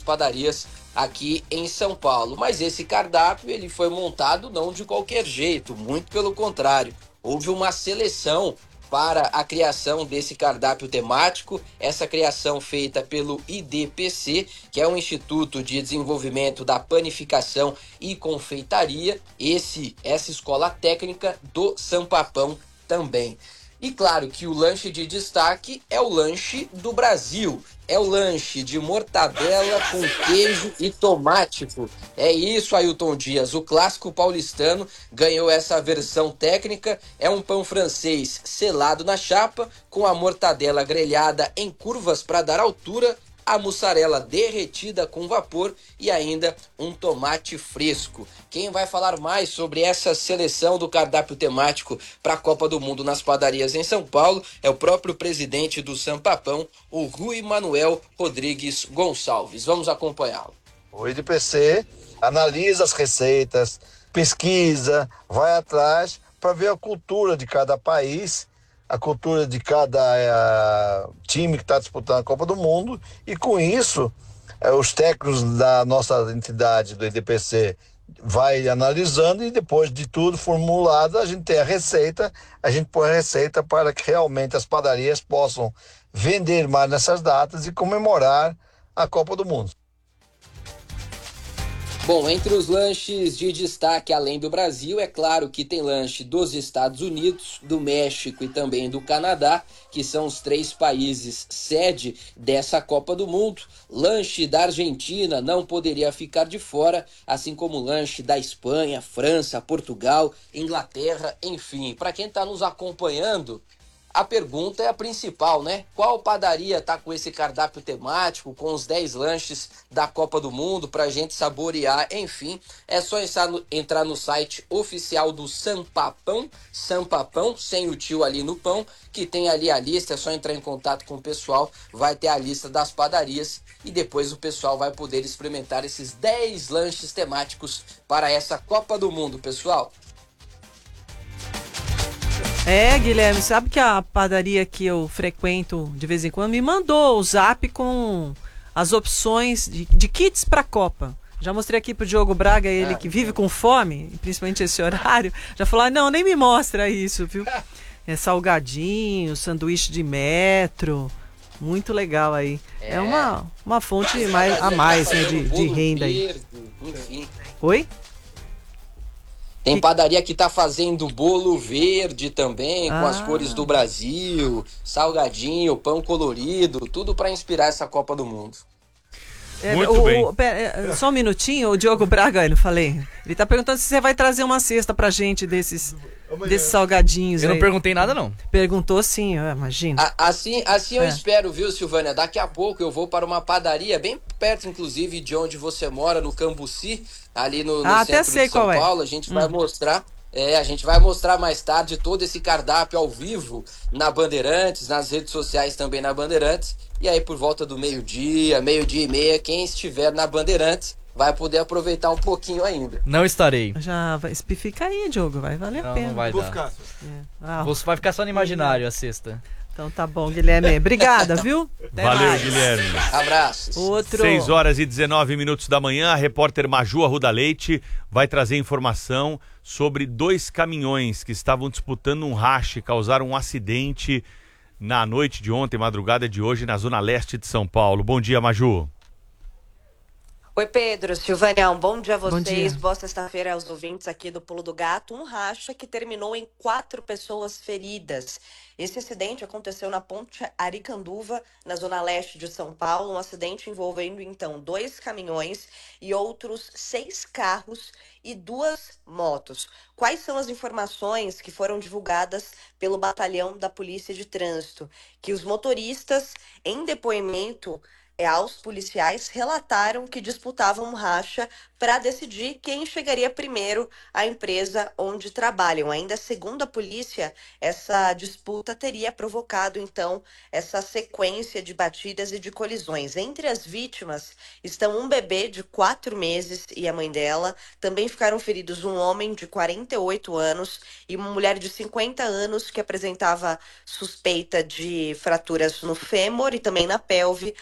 padarias aqui em São Paulo. Mas esse cardápio ele foi montado não de qualquer jeito, muito pelo contrário. Houve uma seleção para a criação desse cardápio temático, essa criação feita pelo IDPC, que é o Instituto de Desenvolvimento da Panificação e Confeitaria, essa escola técnica do Sampapão também. E claro que o lanche de destaque é o lanche do Brasil. É o lanche de mortadela com queijo e tomate. É isso, Ailton Dias. O clássico paulistano ganhou essa versão técnica. É um pão francês selado na chapa, com a mortadela grelhada em curvas para dar altura, a mussarela derretida com vapor e ainda um tomate fresco. Quem vai falar mais sobre essa seleção do cardápio temático para a Copa do Mundo nas padarias em São Paulo é o próprio presidente do Sampapão, o Rui Manuel Rodrigues Gonçalves. Vamos acompanhá-lo. O IDPC analisa as receitas, pesquisa, vai atrás para ver a cultura de cada país, a cultura de cada time que está disputando a Copa do Mundo, e com isso os técnicos da nossa entidade do IDPC vai analisando e depois de tudo formulado a gente tem a receita, a gente põe a receita para que realmente as padarias possam vender mais nessas datas e comemorar a Copa do Mundo. Bom, entre os lanches de destaque além do Brasil, é claro que tem lanche dos Estados Unidos, do México e também do Canadá, que são os 3 países sede dessa Copa do Mundo. Lanche da Argentina não poderia ficar de fora, assim como lanche da Espanha, França, Portugal, Inglaterra, enfim. Para quem está nos acompanhando, a pergunta é a principal, né? Qual padaria tá com esse cardápio temático, com os 10 lanches da Copa do Mundo pra gente saborear? Enfim, é só entrar no site oficial do Sampapão, Sampapão, sem o tio ali no pão, que tem ali a lista, é só entrar em contato com o pessoal, vai ter a lista das padarias e depois o pessoal vai poder experimentar esses 10 lanches temáticos para essa Copa do Mundo, pessoal. Guilherme, sabe que a padaria que eu frequento de vez em quando me mandou o zap com as opções de kits para a Copa. Já mostrei aqui pro Diogo Braga, ele que vive com fome, principalmente esse horário, já falou, não, nem me mostra isso, viu? É salgadinho, sanduíche de metro, muito legal aí. É uma fonte a mais, né, de renda aí. Enfim. Oi? Tem padaria que tá fazendo bolo verde também, com as cores do Brasil, salgadinho, pão colorido, tudo para inspirar essa Copa do Mundo. Muito bem. Só um minutinho, o Diogo Braga, eu falei. Ele tá perguntando se você vai trazer uma cesta pra gente desses salgadinhos. Eu não perguntei nada, não. Perguntou sim, imagina. Assim eu espero, viu, Silvânia? Daqui a pouco eu vou para uma padaria bem perto, inclusive, de onde você mora, no Cambuci, ali no centro de São Paulo. A gente vai mostrar. A gente vai mostrar mais tarde todo esse cardápio ao vivo na Bandeirantes, nas redes sociais também na Bandeirantes. E aí por volta do meio-dia e meia, quem estiver na Bandeirantes vai poder aproveitar um pouquinho ainda. Não estarei. Fica aí, Diogo, vai valer a pena. Não vai dar. Vai ficar só no imaginário a sexta. Então tá bom, Guilherme. Obrigada, viu? Até Valeu, mais. Guilherme. Abraços. 6h19 da manhã, a repórter Maju Arruda Leite vai trazer informação sobre 2 caminhões que estavam disputando um rache, causaram um acidente na noite de ontem, madrugada de hoje, na zona leste de São Paulo. Bom dia, Maju. Oi, Pedro, Silvânia, um bom dia a vocês. Bom dia. Boa sexta-feira aos ouvintes aqui do Pulo do Gato. Um racha que terminou em 4 pessoas feridas. Esse acidente aconteceu na Ponte Aricanduva, na zona leste de São Paulo. Um acidente envolvendo, então, 2 caminhões e outros 6 carros e 2 motos. Quais são as informações que foram divulgadas pelo batalhão da Polícia de Trânsito? Que os motoristas, em depoimento aos policiais, relataram que disputavam um racha para decidir quem chegaria primeiro à empresa onde trabalham. Ainda segundo a polícia, essa disputa teria provocado, então, essa sequência de batidas e de colisões. Entre as vítimas estão um bebê de 4 meses e a mãe dela. Também ficaram feridos um homem de 48 anos e uma mulher de 50 anos que apresentava suspeita de fraturas no fêmur e também na pelve, além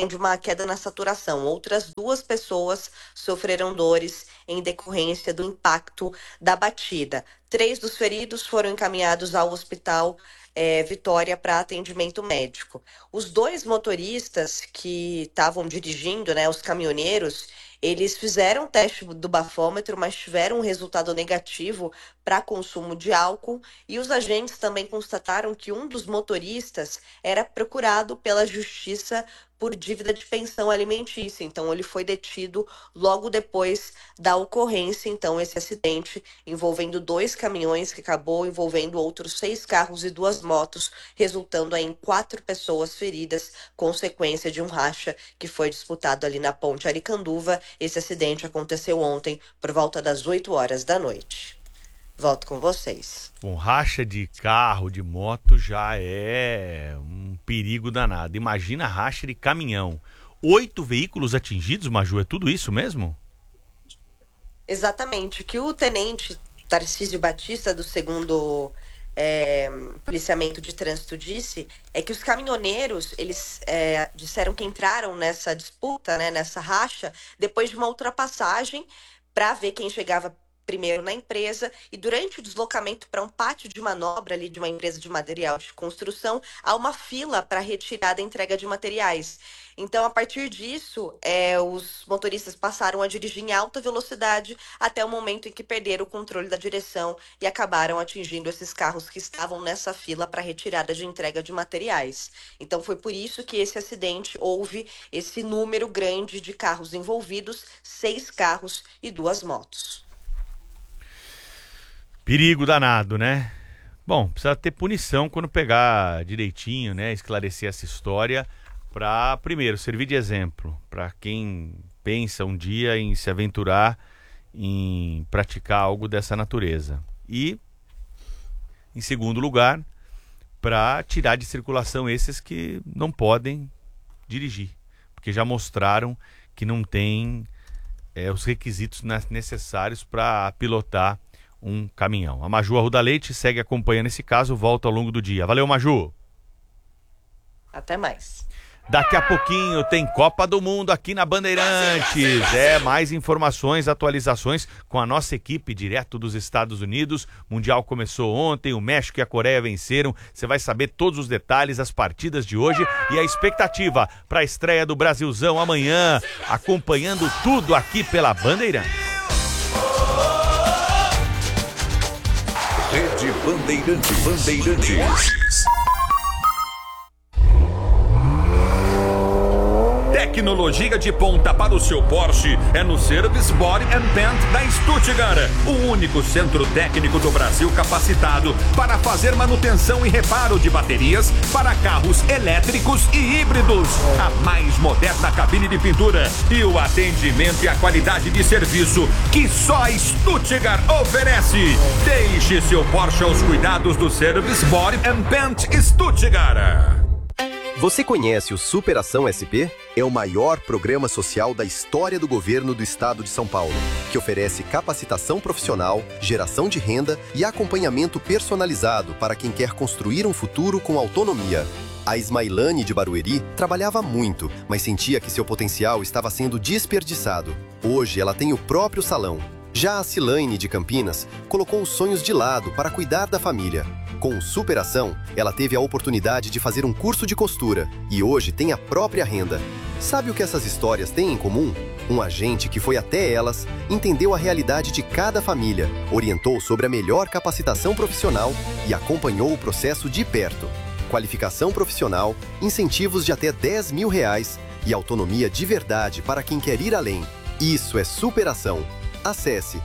também de uma queda na saturação. Outras 2 pessoas sofreram dores em decorrência do impacto da batida. 3 dos feridos foram encaminhados ao hospital Vitória para atendimento médico. Os 2 motoristas que estavam dirigindo, né, os caminhoneiros, eles fizeram o teste do bafômetro, mas tiveram um resultado negativo para consumo de álcool, e os agentes também constataram que um dos motoristas era procurado pela justiça por dívida de pensão alimentícia. Então, ele foi detido logo depois da ocorrência. Então, esse acidente envolvendo 2 caminhões, que acabou envolvendo outros 6 carros e 2 motos, resultando em 4 pessoas feridas, consequência de um racha que foi disputado ali na Ponte Aricanduva. Esse acidente aconteceu ontem, por volta das 8 horas da noite. Volto com vocês. Bom, racha de carro, de moto já é um perigo danado. Imagina racha de caminhão. 8 veículos atingidos, Maju, é tudo isso mesmo? Exatamente. O que o tenente Tarcísio Batista, do 2º Policiamento de Trânsito, disse é que os caminhoneiros, eles disseram que entraram nessa disputa, né, nessa racha, depois de uma ultrapassagem para ver quem chegava primeiro na empresa, e durante o deslocamento para um pátio de manobra ali de uma empresa de material de construção, há uma fila para retirada e entrega de materiais. Então, a partir disso, os motoristas passaram a dirigir em alta velocidade até o momento em que perderam o controle da direção e acabaram atingindo esses carros que estavam nessa fila para retirada de entrega de materiais. Então, foi por isso que esse acidente houve esse número grande de carros envolvidos, 6 carros e 2 motos. Perigo danado, né? Bom, precisa ter punição quando pegar direitinho, né? Esclarecer essa história para, primeiro, servir de exemplo para quem pensa um dia em se aventurar em praticar algo dessa natureza. E, em segundo lugar, para tirar de circulação esses que não podem dirigir, porque já mostraram que não têm os requisitos necessários para pilotar um caminhão. A Maju Arruda Leite segue acompanhando esse caso, volta ao longo do dia. Valeu, Maju! Até mais. Daqui a pouquinho tem Copa do Mundo aqui na Bandeirantes. Mais informações, atualizações com a nossa equipe direto dos Estados Unidos. O Mundial começou ontem, o México e a Coreia venceram. Você vai saber todos os detalhes, as partidas de hoje e a expectativa para a estreia do Brasilzão amanhã, acompanhando tudo aqui pela Bandeirantes. Rede Bandeirantes. Tecnologia de ponta para o seu Porsche é no Service Body and Paint da Stuttgart, o único centro técnico do Brasil capacitado para fazer manutenção e reparo de baterias para carros elétricos e híbridos. A mais moderna cabine de pintura e o atendimento e a qualidade de serviço que só a Stuttgart oferece. Deixe seu Porsche aos cuidados do Service Body and Paint Stuttgart. Você conhece o Superação SP? É o maior programa social da história do governo do estado de São Paulo, que oferece capacitação profissional, geração de renda e acompanhamento personalizado para quem quer construir um futuro com autonomia. A Ismailane de Barueri trabalhava muito, mas sentia que seu potencial estava sendo desperdiçado. Hoje ela tem o próprio salão. Já a Cilaine de Campinas colocou os sonhos de lado para cuidar da família. Com Superação, ela teve a oportunidade de fazer um curso de costura e hoje tem a própria renda. Sabe o que essas histórias têm em comum? Um agente que foi até elas, entendeu a realidade de cada família, orientou sobre a melhor capacitação profissional e acompanhou o processo de perto. Qualificação profissional, incentivos de até R$10 mil e autonomia de verdade para quem quer ir além. Isso é superação. Acesse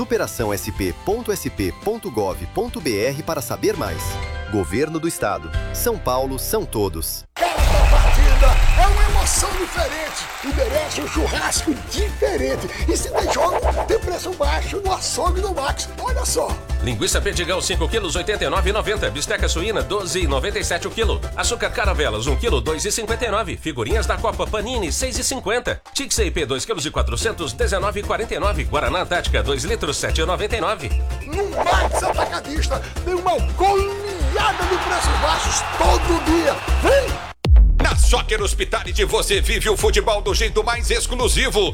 superaçãosp.sp.gov.br para saber mais. Governo do Estado. São Paulo são todos. Cada partida é uma emoção diferente e merece um churrasco diferente. E se tem jogo, tem preço baixo no açougue do Max. Olha só. Linguiça Perdigão 5 quilos, R$ 89,90. Bisteca suína, R$ 12,97 o quilo. Açúcar Caravelas, 1 quilo, R$ 2,59. Figurinhas da Copa Panini, R$ 6,50. Tix IP, 2 quilos e 400, R$ 19,49. Guaraná Antártica, 2 litros, R$ 7,99. No Max Atacadista tem uma goleada de preços baixos todo dia. Vem! Na Soccer Hospitality, você vive o futebol do jeito mais exclusivo.